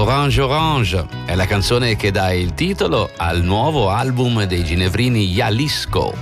Orange Orange è la canzone che dà il titolo al nuovo album dei ginevrini Jalisco.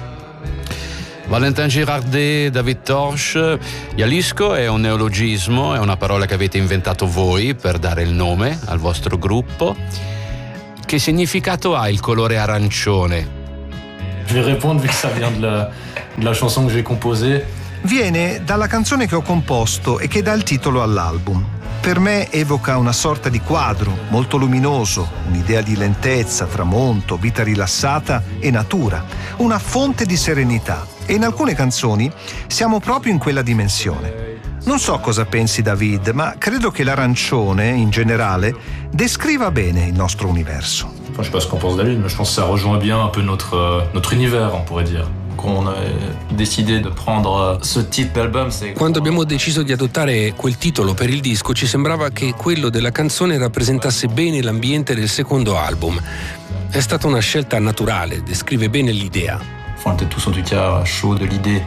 Valentin Girardet, David Torch. Jalisco è un neologismo, è una parola che avete inventato voi per dare il nome al vostro gruppo. Che significato ha il colore arancione? Je vais répondre vu que ça vient de la chanson que j'ai composée. Viene dalla canzone che ho composto e che dà il titolo all'album. Per me evoca una sorta di quadro molto luminoso, un'idea di lentezza, tramonto, vita rilassata e natura, una fonte di serenità. E in alcune canzoni siamo proprio in quella dimensione. Non so cosa pensi David, ma credo che l'arancione, in generale, descriva bene il nostro universo. Enfin, je sais pas ce qu'en pense David, mais je pense que ça rejoint bien un peu notre univers, on pourrait dire. Quand on a décidé de prendre ce titre d'album, Quando abbiamo deciso di adottare quel titolo per il disco, ci sembrava che quello della canzone rappresentasse bene l'ambiente del secondo album. È stata una scelta naturale, descrive bene l'idea. Enfin, on était tous en tout cas chauds de l'idée.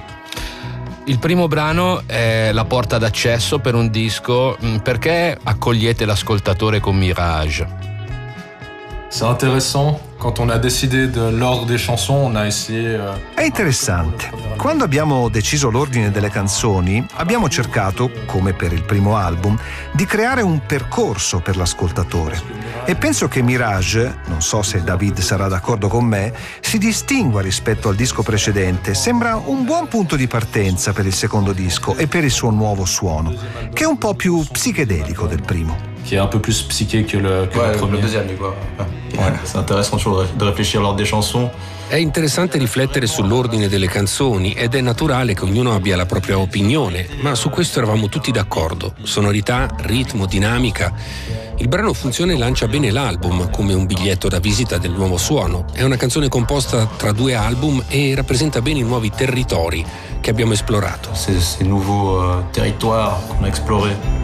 Il primo brano è la porta d'accesso per un disco. Perché accogliete l'ascoltatore con Mirage? C'est intéressant. Quand on a décidé de l'ordre des chansons, on a essayé. È interessante. Quando abbiamo deciso l'ordine delle canzoni, abbiamo cercato, come per il primo album, di creare un percorso per l'ascoltatore. E penso che Mirage, non so se David sarà d'accordo con me, si distingua rispetto al disco precedente. Sembra un buon punto di partenza per il secondo disco e per il suo nuovo suono, che è un po' più psichedelico del primo. Qui est un peu plus psyché que le premier. Le deuxième, quoi. Ouais, c'est intéressant toujours de réfléchir l'ordre des chansons. È interessante riflettere sull'ordine delle canzoni ed è naturale che ognuno abbia la propria opinione, ma su questo eravamo tutti d'accordo. Sonorità, ritmo, dinamica. Il brano funziona e lancia bene l'album come un biglietto da visita del nuovo suono. È una canzone composta tra due album e rappresenta bene i nuovi territori che abbiamo esplorato. Ces nouveaux territoires qu'on a explorés.